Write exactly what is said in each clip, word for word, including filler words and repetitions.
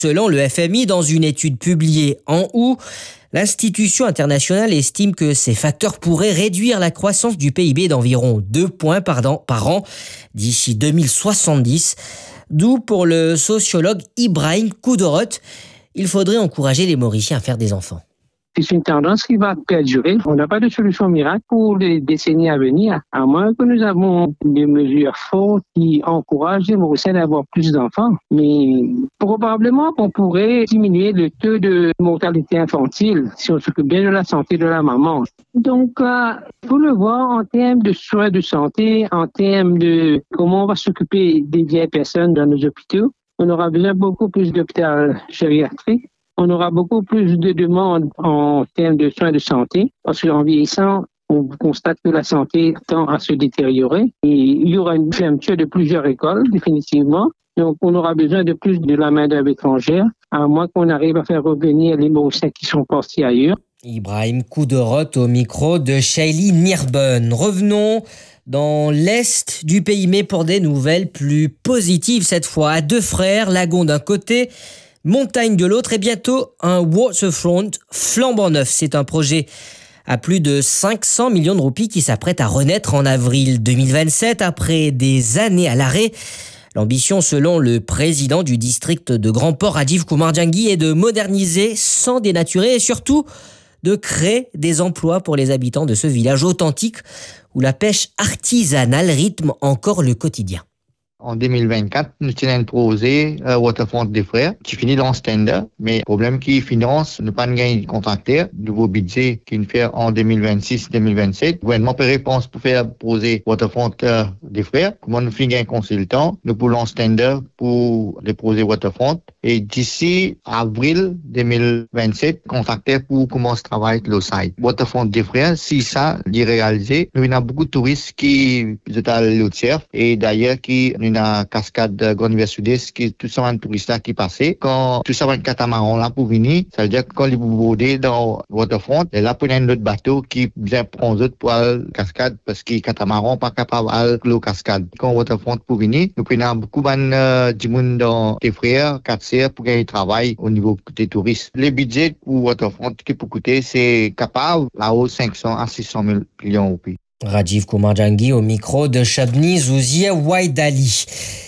Selon le F M I, dans une étude publiée en août, l'institution internationale estime que ces facteurs pourraient réduire la croissance du P I B d'environ deux points par an, par an d'ici deux mille soixante-dix. D'où pour le sociologue Ibrahim Koudorot, il faudrait encourager les Mauriciens à faire des enfants. C'est une tendance qui va perdurer. On n'a pas de solution miracle pour les décennies à venir, à moins que nous avons des mesures fortes qui encouragent les Mauriciens à avoir plus d'enfants. Mais probablement qu'on pourrait diminuer le taux de mortalité infantile si on s'occupe bien de la santé de la maman. Donc, il euh, faut le voir en termes de soins de santé, en termes de comment on va s'occuper des vieilles personnes dans nos hôpitaux. On aura besoin beaucoup plus d'hôpitaux gériatriques. On aura beaucoup plus de demandes en termes de soins de santé, parce qu'en vieillissant, on constate que la santé tend à se détériorer. Et il y aura une fermeture de plusieurs écoles, définitivement. Donc, on aura besoin de plus de la main-d'œuvre étrangère, à moins qu'on arrive à faire revenir les Mauriciens qui sont partis ailleurs. Ibrahim Koudorot au micro de Shaili Nirbonne. Revenons dans l'est du pays, mais pour des nouvelles plus positives cette fois. À Deux Frères, lagon d'un côté, montagne de l'autre et bientôt un waterfront flambant neuf. C'est un projet à plus de cinq cents millions de roupies qui s'apprête à renaître en avril deux mille vingt-sept après des années à l'arrêt. L'ambition, selon le président du district de Grand Port, Rajiv Kumar Janggi, est de moderniser sans dénaturer et surtout de créer des emplois pour les habitants de ce village authentique où la pêche artisanale rythme encore le quotidien. En deux mille vingt-quatre, nous tenons un projet euh, Waterfront des Frères qui finit dans ce tender. Mais le problème qui finance, nous pas gagné de contracteur, nouveau budget qui nous fait en deux mille vingt-six deux mille vingt-sept. Le gouvernement peut répondre pour faire le projet Waterfront euh, des Frères. Comment nous finissons un consultant, nous pour lancer tender pour le projet Waterfront. Et d'ici avril deux mille vingt-sept, contracteur pour commencer à travailler le site. Waterfront des Frères, si ça est réalisé, nous avons beaucoup de touristes qui sont à le surf et d'ailleurs qui une cascade de Grande Rivière Sud-Est qui tout ça un touriste qui passait quand tout ça un catamaran là pour venir ça veut dire que quand ils bordent dans Waterfront et là pour un autre bateau qui vient prendre autres pour la cascade parce que catamaran pas capable de l'eau cascade quand Waterfront pour venir nous prenons beaucoup de du monde dans des frères quatre sœurs pour gagner travail au niveau des touristes les budgets pour Waterfront qui peut coûter c'est capable là-haut cinq cents à six cents mille millions de roupies. Rajiv Kumar Janggi au micro de Shabni Zouzia Waidali.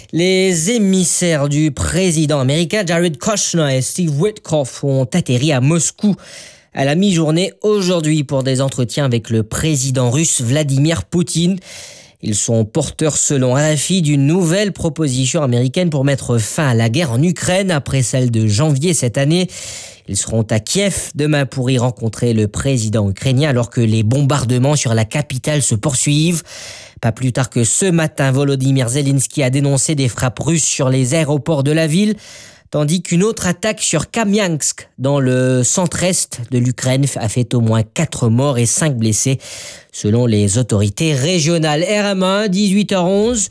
Les émissaires du président américain Jared Kushner et Steve Witkoff ont atterri à Moscou à la mi-journée aujourd'hui pour des entretiens avec le président russe Vladimir Poutine. Ils sont porteurs, selon R F I, d'une nouvelle proposition américaine pour mettre fin à la guerre en Ukraine après celle de janvier cette année. Ils seront à Kiev demain pour y rencontrer le président ukrainien alors que les bombardements sur la capitale se poursuivent. Pas plus tard que ce matin, Volodymyr Zelensky a dénoncé des frappes russes sur les aéroports de la ville, tandis qu'une autre attaque sur Kamiansk, dans le centre-est de l'Ukraine, a fait au moins quatre morts et cinq blessés, selon les autorités régionales. R M un, dix-huit heures onze.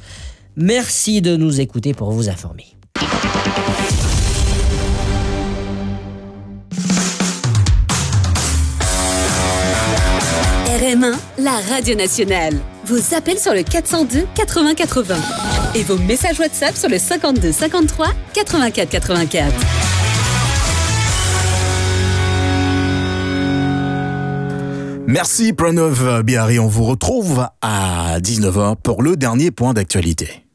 Merci de nous écouter pour vous informer. R M un, la radio nationale. Vos appels sur le quatre cent deux quatre-vingts quatre-vingts et vos messages WhatsApp sur le cinquante-deux cinquante-trois quatre-vingt-quatre quatre-vingt-quatre. Merci Pranav Bihari, on vous retrouve à dix-neuf heures pour le dernier point d'actualité.